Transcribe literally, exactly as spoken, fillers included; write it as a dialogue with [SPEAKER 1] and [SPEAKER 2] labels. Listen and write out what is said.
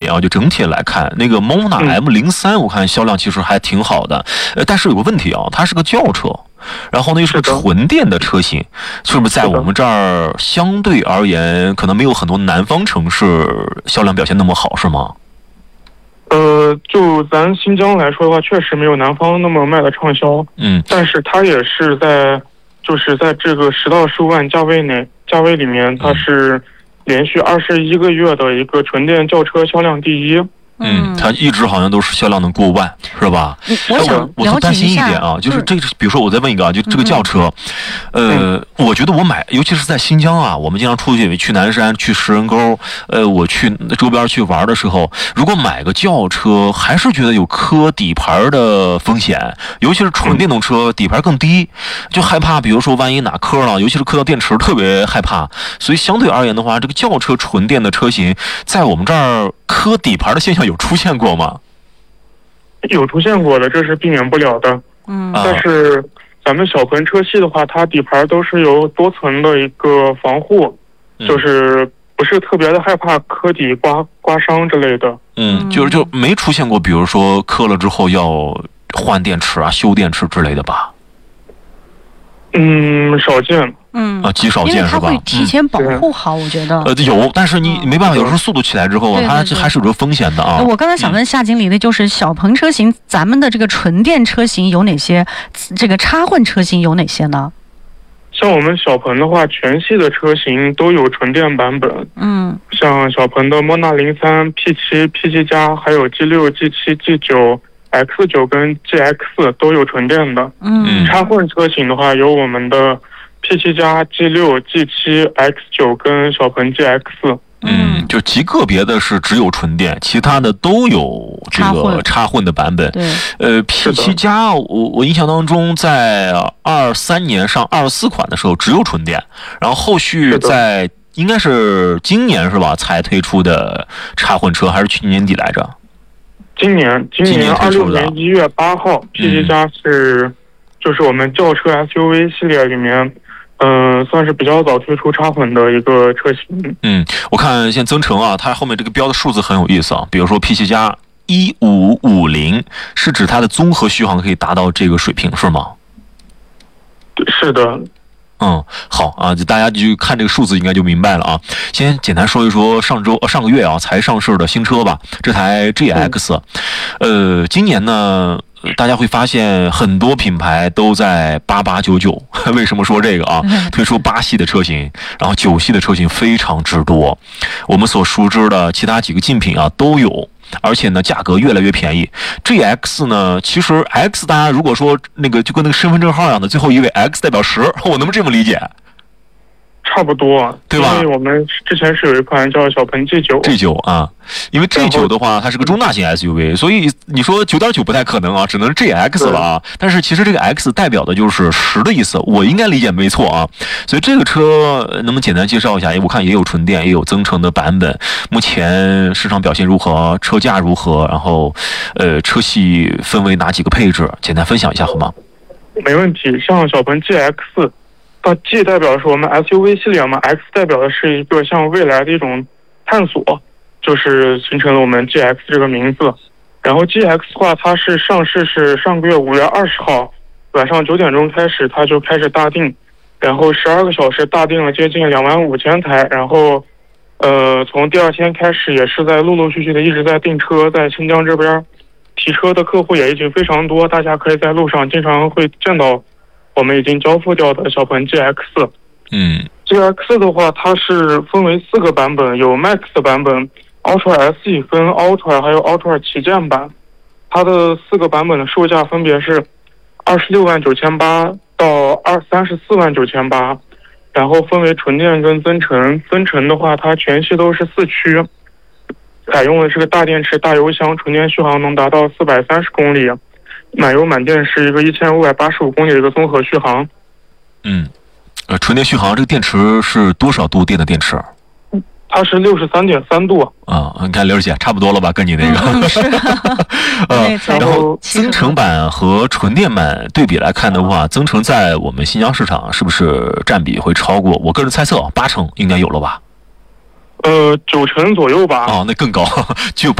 [SPEAKER 1] 啊，就整体来看，那个 Mona M 零三，我看销量其实还挺好的。呃，但是有个问题啊，它是个轿车，然后呢又是个纯电的车型，是不是在我们这儿相对而言，可能没有很多南方城市销量表现那么好，是吗？
[SPEAKER 2] 呃，就咱新疆来说的话，确实没有南方那么卖的畅销。
[SPEAKER 1] 嗯，
[SPEAKER 2] 但是它也是在，就是在这个十到十五万价位内，价位里面，它是连续二十一个月的一个纯电轿车销量第一。
[SPEAKER 1] 嗯，它一直好像都是销量能过万，是吧？
[SPEAKER 3] 我想
[SPEAKER 1] 我特担心一点啊，就是这个，比如说我再问一个啊，就这个轿车，呃，我觉得我买，尤其是在新疆啊，我们经常出去去南山、去石人沟，呃，我去周边去玩的时候，如果买个轿车，还是觉得有磕底盘的风险，尤其是纯电动车底盘更低，就害怕，比如说万一哪磕了，尤其是磕到电池，特别害怕。所以相对而言的话，这个轿车纯电的车型，在我们这儿磕底盘的现象有出现过吗？
[SPEAKER 2] 有出现过的，这是避免不了的。
[SPEAKER 3] 嗯，
[SPEAKER 2] 但是咱们小鹏车系的话，它底盘都是有多层的一个防护，
[SPEAKER 1] 嗯、
[SPEAKER 2] 就是不是特别的害怕磕底刮刮伤之类的。
[SPEAKER 1] 嗯，就是就没出现过，比如说磕了之后要换电池啊、修电池之类的吧？
[SPEAKER 2] 嗯，少见。
[SPEAKER 3] 嗯
[SPEAKER 1] 啊，极少见是吧？
[SPEAKER 3] 因为它会提前保护好，嗯、我觉得。
[SPEAKER 1] 呃，有，但是你没办法，有时候速度起来之后，
[SPEAKER 3] 对对对
[SPEAKER 1] 它还是有这风险的啊。
[SPEAKER 3] 我刚才想问夏经理的就是小鹏车型，咱们的这个纯电车型有哪些？这个插混车型有哪些呢？
[SPEAKER 2] 像我们小鹏的话，全系的车型都有纯电版本。
[SPEAKER 3] 嗯，
[SPEAKER 2] 像小鹏的 Mona 零三、P 七、P 七加，还有 G 六、G 七、G 九、X 九跟 G X 都有纯电的。
[SPEAKER 3] 嗯，
[SPEAKER 2] 插混车型的话，有我们的 P 七加、G 六、G 七、X 九跟小鹏 G X。
[SPEAKER 1] 嗯，就极个别的是只有纯电，其他的都有这个插混的版本。
[SPEAKER 3] 对，
[SPEAKER 1] 呃 ，P 七加，我我印象当中，在二三年上二四款的时候只有纯电，然后后续在应该是今年是吧才推出的插混车，还是去年年底来着？
[SPEAKER 2] 今年，今年二六年一月八号 ，P 七加是、嗯、就是我们轿车 S U V 系列里面。嗯、呃，算是比较早推出插混的一个车型。
[SPEAKER 1] 嗯，我看现在增程啊，它后面这个标的数字很有意思啊。比如说 P 七加一五五零，是指它的综合续航可以达到这个水平，是吗？
[SPEAKER 2] 是的。
[SPEAKER 1] 嗯，好啊，就大家就看这个数字应该就明白了啊。先简单说一说上周、呃、上个月啊才上市的新车吧，这台 G X，、嗯、呃，今年呢。大家会发现很多品牌都在八八九九，为什么说这个啊？推出八系的车型，然后九系的车型非常之多。我们所熟知的其他几个竞品啊都有，而且呢价格越来越便宜。G X 呢，其实 X 大家如果说那个就跟那个身份证号一样的，最后一位 X 代表十，我能不能这么理解？
[SPEAKER 2] 差不多，
[SPEAKER 1] 对吧？
[SPEAKER 2] 因为我们之前是有一款叫小鹏 G 九
[SPEAKER 1] ，G 九啊，因为 G 九的话，它是个中大型 S U V， 所以你说九点九不太可能啊，只能是 G X 了啊。但是其实这个 X 代表的就是十的意思，我应该理解没错啊。所以这个车能不能简单介绍一下？我看也有纯电，也有增程的版本。目前市场表现如何？车价如何？然后，呃，车系分为哪几个配置？简单分享一下好吗？
[SPEAKER 2] 没问题。像小鹏 G X。那 G 代表的是我们 S U V 系列嘛 ，X 代表的是一个向未来的一种探索，就是形成了我们 G X 这个名字。然后 G X 的话，它是上市是上个月五月二十号晚上九点钟开始，它就开始大定，然后十二个小时大定了接近两万五千台，然后呃从第二天开始也是在陆陆续续的一直在订车，在新疆这边提车的客户也已经非常多，大家可以在路上经常会见到。我们已经交付掉的小鹏 G X，
[SPEAKER 1] 嗯
[SPEAKER 2] ，G X 的话，它是分为四个版本，有 Max 的版本、Ultra S E 跟 Ultra 还有 Ultra 旗舰版，它的四个版本的售价分别是二十六万九千八到二三十四万九千八，然后分为纯电跟增程。增程的话，它全系都是四驱，采用的是个大电池大油箱，纯电续航能达到四百三十公里。满油满电是一个一千五百八十五公里的一个综合续航。
[SPEAKER 1] 嗯，呃，纯电续航这个电池是多少度电的电池？
[SPEAKER 2] 它是六十三点三度
[SPEAKER 1] 啊，你看刘姐差不多了吧？跟你那个，
[SPEAKER 3] 嗯、是
[SPEAKER 1] 呃，然后增程版和纯电版对比来看的话，增程在我们新疆市场是不是占比会超过？我个人猜测八成应该有了吧？
[SPEAKER 2] 呃，九成左右吧。
[SPEAKER 1] 哦，那更高，就。